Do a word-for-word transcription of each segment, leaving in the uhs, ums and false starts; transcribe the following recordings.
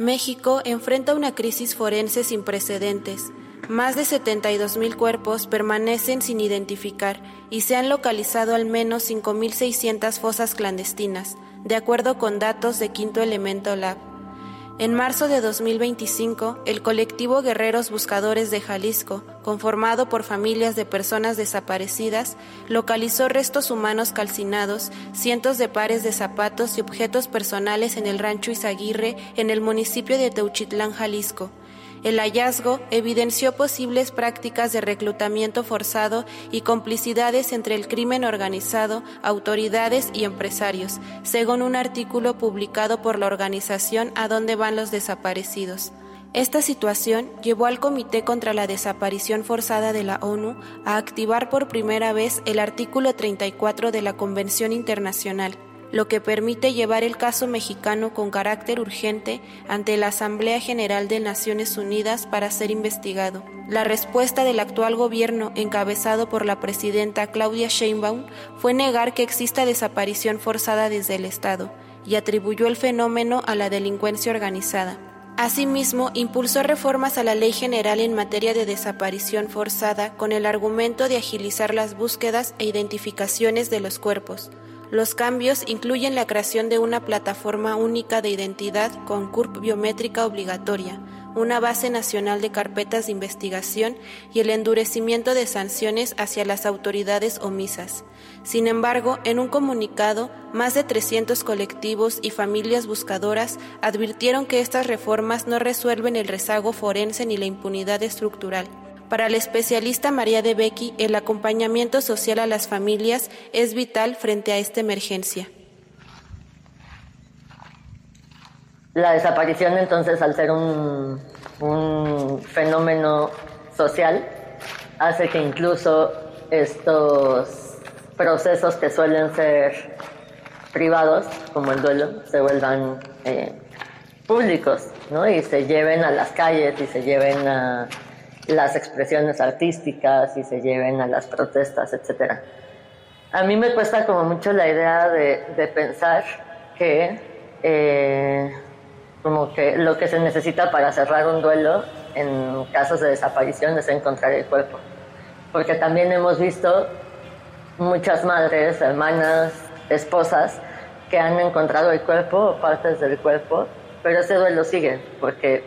México enfrenta una crisis forense sin precedentes. Más de setenta y dos mil cuerpos permanecen sin identificar y se han localizado al menos cinco mil seiscientas fosas clandestinas, de acuerdo con datos de Quinto Elemento Lab. En marzo de dos mil veinticinco, el colectivo Guerreros Buscadores de Jalisco, conformado por familias de personas desaparecidas, localizó restos humanos calcinados, cientos de pares de zapatos y objetos personales en el rancho Izaguirre, en el municipio de Teuchitlán, Jalisco. El hallazgo evidenció posibles prácticas de reclutamiento forzado y complicidades entre el crimen organizado, autoridades y empresarios, según un artículo publicado por la organización A Dónde Van los Desaparecidos. Esta situación llevó al Comité contra la Desaparición Forzada de la ONU a activar por primera vez el artículo treinta y cuatro de la Convención Internacional, lo que permite llevar el caso mexicano con carácter urgente ante la Asamblea General de Naciones Unidas para ser investigado. La respuesta del actual gobierno, encabezado por la presidenta Claudia Sheinbaum, fue negar que exista desaparición forzada desde el Estado y atribuyó el fenómeno a la delincuencia organizada. Asimismo, impulsó reformas a la Ley General en materia de desaparición forzada con el argumento de agilizar las búsquedas e identificaciones de los cuerpos. Los cambios incluyen la creación de una plataforma única de identidad con C U R P biométrica obligatoria, una base nacional de carpetas de investigación y el endurecimiento de sanciones hacia las autoridades omisas. Sin embargo, en un comunicado, más de trescientos colectivos y familias buscadoras advirtieron que estas reformas no resuelven el rezago forense ni la impunidad estructural. Para la especialista María de Becchi, el acompañamiento social a las familias es vital frente a esta emergencia. La desaparición, entonces, al ser un, un fenómeno social, hace que incluso estos procesos que suelen ser privados, como el duelo, se vuelvan eh, públicos, ¿no? Y se lleven a las calles y se lleven a las expresiones artísticas y se lleven a las protestas, etcétera. A mí me cuesta como mucho la idea de, de pensar que eh, como que lo que se necesita para cerrar un duelo en casos de desaparición es encontrar el cuerpo, porque también hemos visto muchas madres, hermanas, esposas que han encontrado el cuerpo o partes del cuerpo, pero ese duelo sigue porque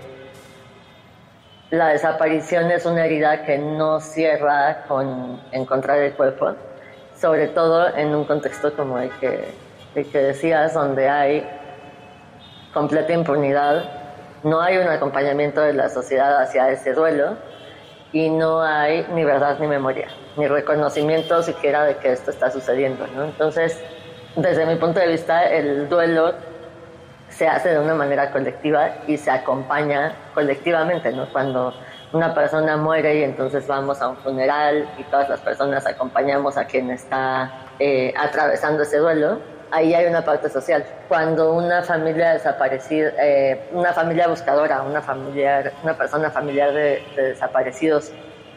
la desaparición es una herida que no cierra con encontrar el cuerpo, sobre todo en un contexto como el que, el que decías, donde hay completa impunidad, no hay un acompañamiento de la sociedad hacia ese duelo y no hay ni verdad ni memoria, ni reconocimiento siquiera de que esto está sucediendo, ¿no? Entonces, desde mi punto de vista, el duelo se hace de una manera colectiva y se acompaña colectivamente, ¿no? Cuando una persona muere y entonces vamos a un funeral y todas las personas acompañamos a quien está eh, atravesando ese duelo, ahí hay una parte social. Cuando una familia desaparecida, eh, una familia buscadora, una familiar, una persona familiar de, de desaparecidos,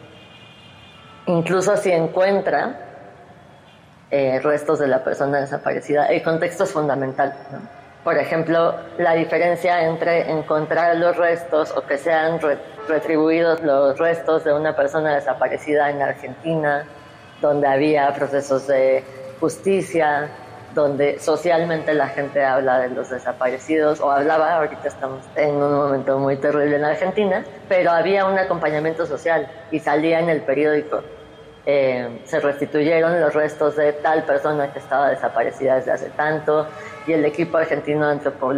incluso si encuentra eh, restos de la persona desaparecida, el contexto es fundamental, ¿no? Por ejemplo, la diferencia entre encontrar los restos o que sean re- retribuidos los restos de una persona desaparecida en Argentina, donde había procesos de justicia, donde socialmente la gente habla de los desaparecidos, o hablaba, ahorita estamos en un momento muy terrible en Argentina, pero había un acompañamiento social y salía en el periódico. Eh, se restituyeron los restos de tal persona que estaba desaparecida desde hace tanto, y el equipo argentino de antropología